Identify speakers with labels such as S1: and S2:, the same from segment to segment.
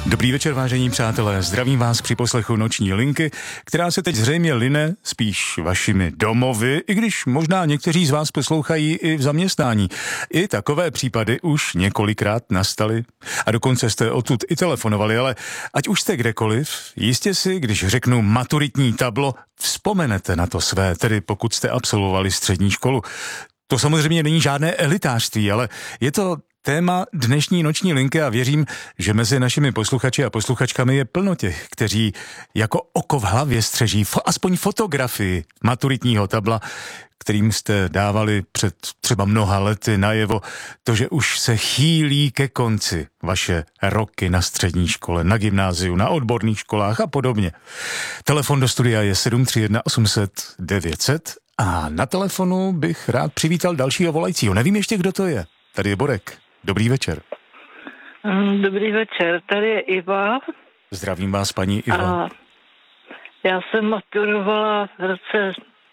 S1: Dobrý večer, vážení přátelé, zdravím vás při poslechu Noční linky, která se teď zřejmě line spíš vašimi domovy, i když možná někteří z vás poslouchají i v zaměstnání. I takové případy už několikrát nastaly a dokonce jste odtud i telefonovali, ale ať už jste kdekoliv, jistě si, když řeknu maturitní tablo, vzpomenete na to své, tedy pokud jste absolvovali střední školu. To samozřejmě není žádné elitářství, ale je to téma dnešní Noční linky a věřím, že mezi našimi posluchači a posluchačkami je plno těch, kteří jako oko v hlavě střeží aspoň fotografii maturitního tabla, kterým jste dávali před třeba mnoha lety najevo to, že už se chýlí ke konci vaše roky na střední škole, na gymnáziu, na odborných školách a podobně. Telefon do studia je 731 800 900 a na telefonu bych rád přivítal dalšího volajícího. Nevím ještě, kdo to je. Tady je Borek. Dobrý večer.
S2: Dobrý večer, tady je Iva.
S1: Zdravím vás, paní Iva.
S2: A já jsem maturovala v roce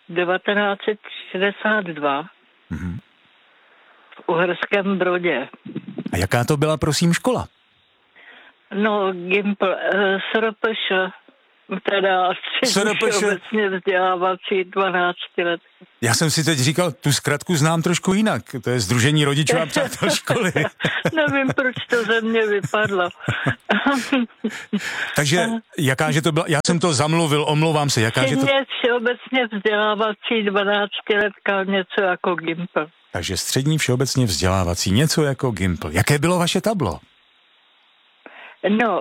S2: 1962 v Uherském Brodě.
S1: A jaká to byla, prosím, škola?
S2: No, Gimpl, SRPŠ, teda všeobecně vzdělávací 12 let.
S1: Já jsem si teď říkal, tu zkratku znám trošku jinak. To je Sdružení rodičů a přátel školy.
S2: Nevím, proč to ze mě vypadlo.
S1: Takže jakáže to byla, já jsem to zamluvil, omlouvám se, jakáže to...
S2: Všeobecně vzdělávací 12 letka, něco jako Gimpl.
S1: Takže střední všeobecně vzdělávací, něco jako Gimpl. Jaké bylo vaše tablo?
S2: No,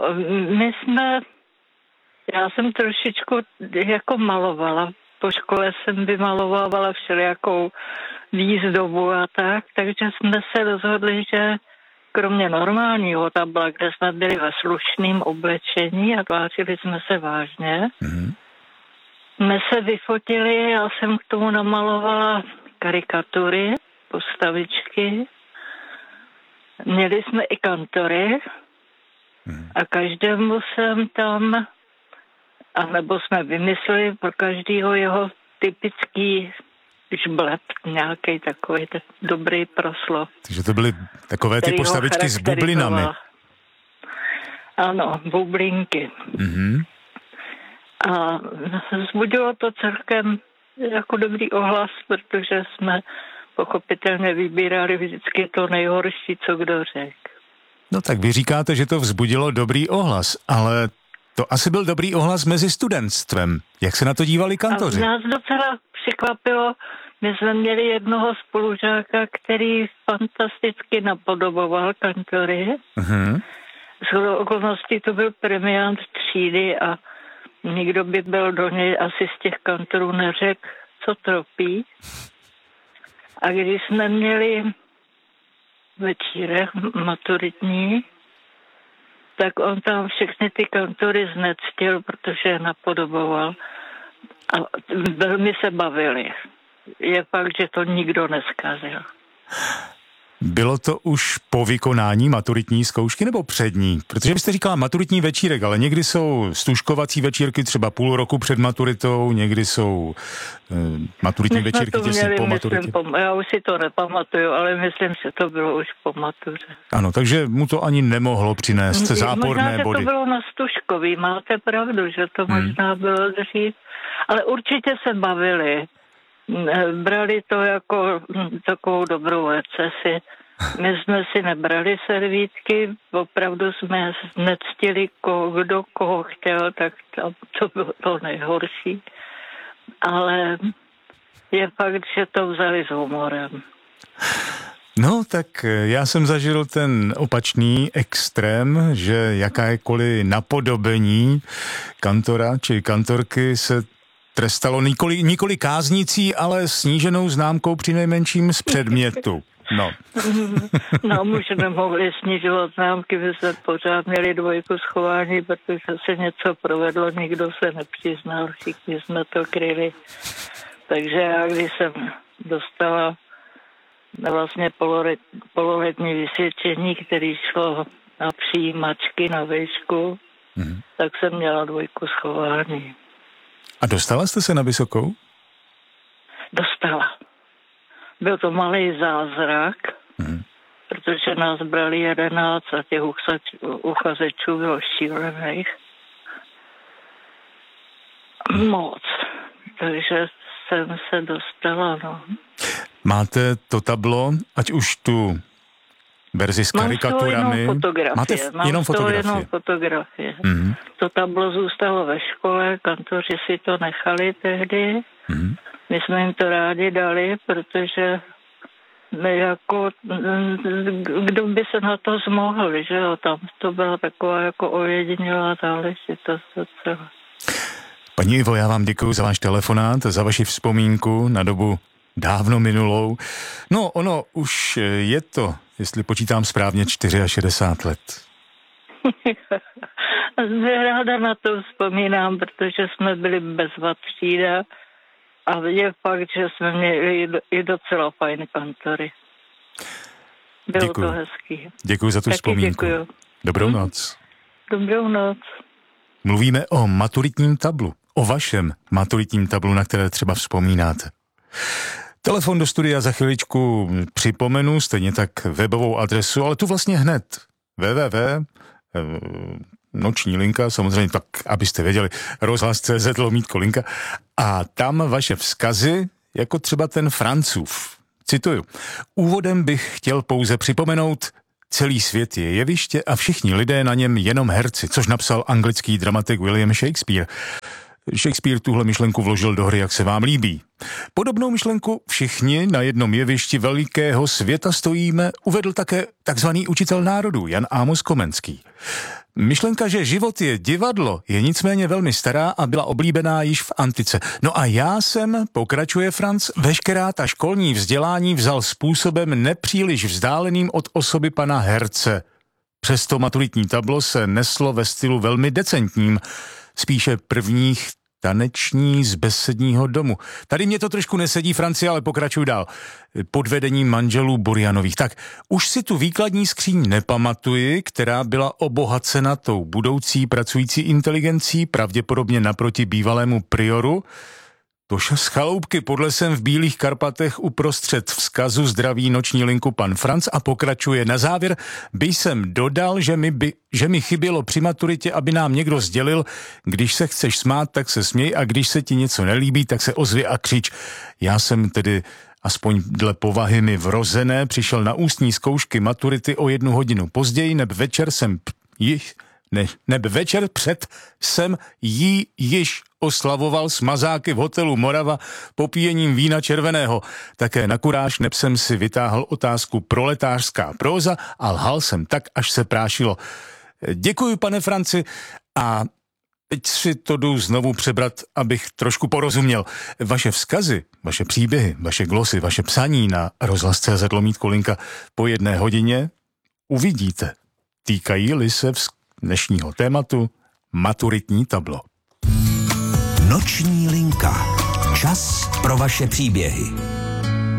S2: já jsem trošičku jako malovala. Po škole jsem vymalovávala všelijakou výzdobu a tak, takže jsme se rozhodli, že kromě normálního tabla, kde jsme byli ve slušném oblečení a tvářili jsme se vážně, jsme se vyfotili, já jsem k tomu namalovala karikatury, postavičky, měli jsme i kantory a každému jsem tam nebo jsme vymysleli pro každého jeho typický žbleb, nějaký takový dobrý proslov.
S1: Takže to byly takové ty postavičky s bublinami.
S2: Ano, bublinky. A vzbudilo to celkem jako dobrý ohlas, protože jsme pochopitelně vybírali vždycky to nejhorší, co kdo řekl.
S1: No tak vy říkáte, že to vzbudilo dobrý ohlas, ale to asi byl dobrý ohlas mezi studentstvem. Jak se na to dívali kantoři? A
S2: nás docela překvapilo, my jsme měli jednoho spolužáka, který fantasticky napodoboval kantory. Z okolností to byl premiant třídy a nikdo by byl do něj asi z těch kantorů neřekl, co tropí. A když jsme měli večírek maturitní, tak on tam všechny ty kantory znectil, protože je napodoboval. A velmi se bavili. Je fakt, že to nikdo neskazil.
S1: Bylo to už po vykonání maturitní zkoušky nebo před ní? Protože byste říkala maturitní večírek, ale někdy jsou stužkovací večírky třeba půl roku před maturitou, někdy jsou maturitní večírky těsně po maturitě.
S2: Já už si to nepamatuju, ale myslím, že to bylo už po matuře.
S1: Ano, takže mu to ani nemohlo přinést záporné body.
S2: Možná, že to bylo na stužkový, máte pravdu, že to možná bylo dřív, ale určitě se bavili. Brali to jako takovou dobrou recesi. My jsme si nebrali servítky, opravdu jsme nectili, kdo koho chtěl, tak to bylo to nejhorší. Ale je fakt, že to vzali s humorem.
S1: No, tak já jsem zažil ten opačný extrém, že jakékoliv napodobení kantora či kantorky se trestalo nikoli káznicí, ale sníženou známkou přinejmenším z předmětu. No.
S2: No, muž nemohli snižovat známky, my jsme pořád měli dvojku schování, protože se něco provedlo, nikdo se nepřiznal, všichni jsme to kryli. Takže já, když jsem dostala vlastně pololetní vysvědčení, který šlo na přijímačky na výšku, tak jsem měla dvojku schování.
S1: A dostala jste se na vysokou?
S2: Dostala. Byl to malý zázrak. protože nás brali 11 a těch uchazečů bylo šílených. Moc. Takže jsem se dostala, no.
S1: Máte to tablo, ať už tu verzi s karikaturami?
S2: Máte jenom fotografie. Mm-hmm. To tablo zůstalo ve škole, kantoři si to nechali tehdy. Mm-hmm. My jsme jim to rádi dali, protože jako, kdo by se na to zmohl, že jo, tam to byla taková jako ojedinělá záležitost docela.
S1: Paní Ivo, já vám děkuji za váš telefonát, za vaši vzpomínku na dobu dávno minulou. No, ono už je to, jestli počítám správně, 64 let.
S2: Ráda na to vzpomínám, protože jsme byli bezvad třída a je fakt, že jsme měli i docela fajn kantory. Bylo to hezký.
S1: Děkuji za tu vzpomínku. Děkuju. Dobrou noc.
S2: Dobrou noc.
S1: Mluvíme o maturitním tablu. O vašem maturitním tablu, na které třeba vzpomínáte. Telefon do studia za chviličku připomenu, stejně tak webovou adresu, ale tu vlastně hned. Noční linka, samozřejmě tak, abyste věděli, rozhlas.cz/linka a tam vaše vzkazy, jako třeba ten Francouz. Cituju. Úvodem bych chtěl pouze připomenout, celý svět je jeviště a všichni lidé na něm jenom herci, což napsal anglický dramatik William Shakespeare. Shakespeare tuhle myšlenku vložil do hry, jak se vám líbí. Podobnou myšlenku všichni na jednom jevišti velikého světa stojíme uvedl také takzvaný učitel národů Jan Amos Komenský. Myšlenka, že život je divadlo, je nicméně velmi stará a byla oblíbená již v antice. No a já jsem, pokračuje Franc, veškerá ta školní vzdělání vzal způsobem nepříliš vzdáleným od osoby pana herce. Přesto maturitní tablo se neslo ve stylu velmi decentním, spíše prvních taneční z besedního domu. Tady mě to trošku nesedí, Franci, ale pokračuju dál. Pod vedením manželů Burjanových. Tak už si tu výkladní skříň nepamatuji, která byla obohacena tou budoucí pracující inteligencí, pravděpodobně naproti bývalému prioru. Tož z chaloupky pod lesem v Bílých Karpatech uprostřed vzkazu zdraví noční linku pan Franc a pokračuje na závěr. By jsem dodal, že mi chybělo při maturitě, aby nám někdo sdělil, když se chceš smát, tak se směj a když se ti něco nelíbí, tak se ozvi a křič. Já jsem tedy aspoň dle povahy mi vrozené přišel na ústní zkoušky maturity o 1 hodinu později, neb večer před jsem jí již oslavoval s mazáky v hotelu Morava popíjením vína červeného. Také na kuráž neb jsem si vytáhl otázku proletářská próza a lhal jsem tak, až se prášilo. Děkuji, pane Franci, a teď si to jdu znovu přebrat, abych trošku porozuměl. Vaše vzkazy, vaše příběhy, vaše glosy, vaše psaní na rozhlas.cz/linka po 1 hodině uvidíte. Týkají-li se dnešního tématu maturitní tablo.
S3: Noční linka. Čas pro vaše příběhy.